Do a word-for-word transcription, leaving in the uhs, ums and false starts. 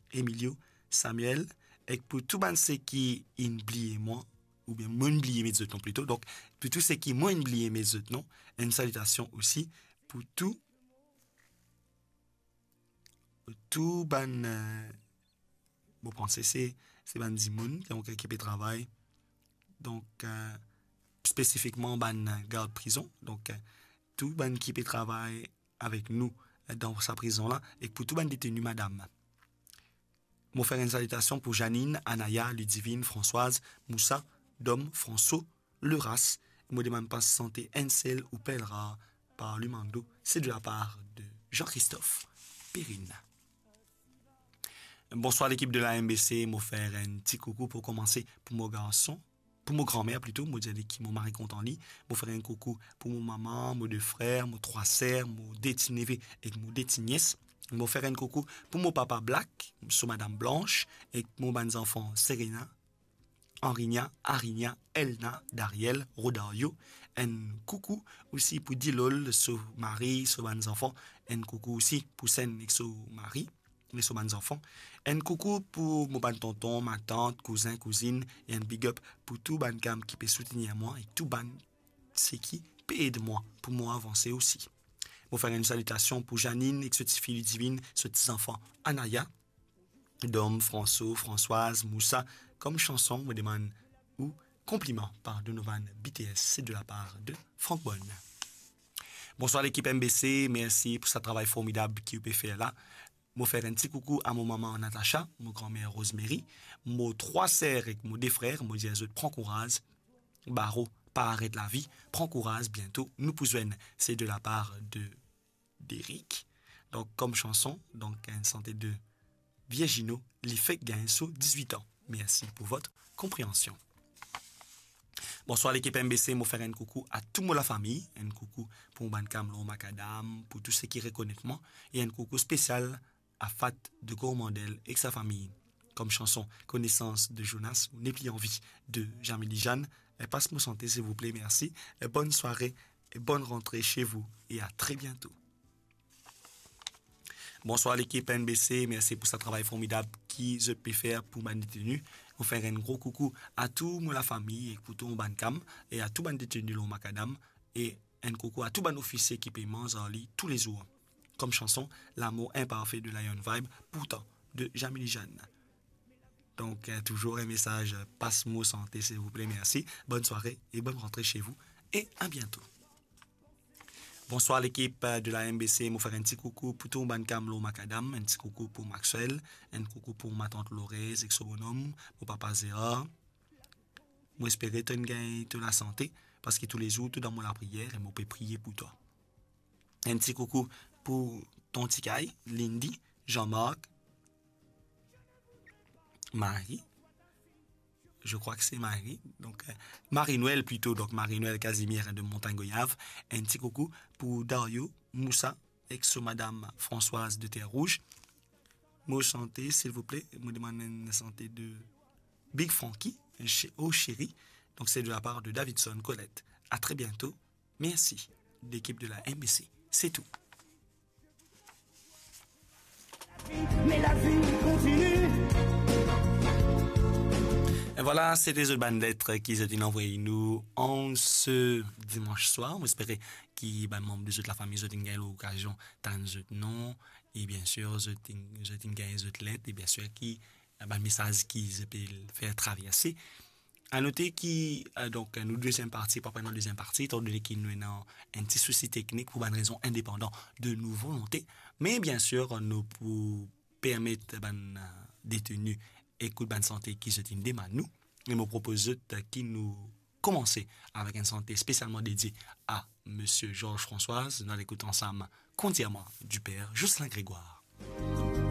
Emilio, Samuel, et pour tout ban c'est qui oublié moi, ou bien moi oublié mes autres noms plutôt. Donc, pour tout ce qui moi oublié mes autres noms, une salutation aussi pour tout, tout ban, euh, bon, pensez, c'est, c'est ban Dimoun qui ont équipé de travail. Donc, euh, spécifiquement ban garde prison. Donc, euh, tout ban équipé de travail avec nous euh, dans sa prison là, et pour tout ban détenu madame. Je faire une salutation pour Janine, Anaya, Ludivine, Françoise, Moussa, Dom, François, Leras. Je me demande pas santé Ensel ou Pelra par Lumando. C'est de la part de Jean-Christophe Perrine. Bonsoir l'équipe de la M B C. Je faire un petit coucou pour commencer pour mon garçon. Pour mon grand-mère plutôt, moi dire qui mon mari compte en lit. Je faire un coucou pour mon maman, mon deux frères, mon trois sœurs, mon deux petits neveux et mon deux petites nièces. Je vais faire un coucou pour mon papa Black, sur Madame Blanche, et mon bons enfants Serena, Henrina, Arina, Elna, Dariel, Rodario. Un coucou aussi pour Dilol, sur Marie, sur bons enfants. Un coucou aussi pour Sen et sur Marie, et sur bons enfants. Un coucou pour mon bon tonton, ma tante, cousin, cousine, et un big up pour tout ban cam qui peut soutenir moi, et tout ban c'est qui peut aider moi, pour moi avancer aussi. Je vais faire une salutation pour Janine et cette fille divine, ce petit enfant Anaya, Dom, François, Françoise, Moussa, comme chanson, me demande ou compliment par Donovan B T S, c'est de la part de Franck Bonne. Bonsoir l'équipe M B C, merci pour ce travail formidable qui vous peut faire là. Je vais faire un petit coucou à mon maman Natacha, mon grand-mère Rosemary, mon trois sœurs et mon deux frères, mon dis prends courage, Barreau. Pas arrêter la vie, prends courage bientôt, nous pouvons, c'est de la part de d'Eric. Donc comme chanson, donc une santé de Virgino, l'effet Gainso, dix-huit ans. Merci pour votre compréhension. Bonsoir l'équipe M B C, je vais faire un coucou à toute la famille, un coucou pour Ban Kamlon Macadam, pour tous ceux qui reconnaissent moi, et un coucou spécial à Fat de Gourmandel et sa famille. Comme chanson Connaissance de Jonas, N'est plus en vie de Jamili Jeanne. Passe-moi santé s'il vous plaît, merci. Et bonne soirée et bonne rentrée chez vous et à très bientôt. Bonsoir l'équipe N B C, merci pour ce travail formidable qui je peux faire pour ma détenue. On fait un gros coucou à tout la famille et pour tout mon bancam et à tout ban détenu le macadam et un coucou à tout ban officier qui paye en lit tous les jours. Comme chanson L'amour imparfait de Lion Vibe, pourtant de Jamili Jeanne. Donc, euh, toujours un message, euh, passe-moi santé, s'il vous plaît, merci. Bonne soirée et bonne rentrée chez vous. Et à bientôt. Bonsoir l'équipe de la M B C. Je vais faire un petit coucou pour tout le monde Macadam, un petit coucou pour Maxwell, un coucou pour ma tante Lorraise, ex-bonhomme, pour papa Zéa. Je espère que tu gagnes de la santé, parce que tous les jours, tout dans la prière, et je peux prier pour toi. Un petit coucou pour ton Tikaï, Lindy, Jean-Marc, Marie, je crois que c'est Marie, donc euh, Marie-Noël plutôt, donc Marie-Noël Casimir de Montagne-Goyave. Un petit coucou pour Dario, Moussa, ex-madame Françoise de Terre-Rouge. Moi santé, s'il vous plaît, me demande une santé de Big Frankie, au chéri. Donc c'est de la part de Davidson Colette. À très bientôt. Merci. L'équipe de la M B C, c'est tout. Mais la vie continue. Et voilà, c'était les bandes lettres qu'ils ont envoyé nous en ce dimanche soir. On espérait qu'ils, ben, membres de la famille, ont gagné l'occasion d'entendre nom. Et bien sûr, ils ont gagné les lettres. Et bien sûr, qui, ben, message qu'ils peuvent faire traverser. À noter que, donc, nous, deuxième partie, pas pendant la deuxième partie, étant donné qu'il nous a un petit souci technique pour une raison indépendante de nos volontés. Mais bien sûr, nous, pour permettre, ben, détenus et coup de bonne santé qui se tient à nous, et me propose qui nous commencer avec une santé spécialement dédiée à Monsieur Georges Françoise. Nous l'écoutons ensemble, Comptez-moi du Père Jocelyn Grégoire.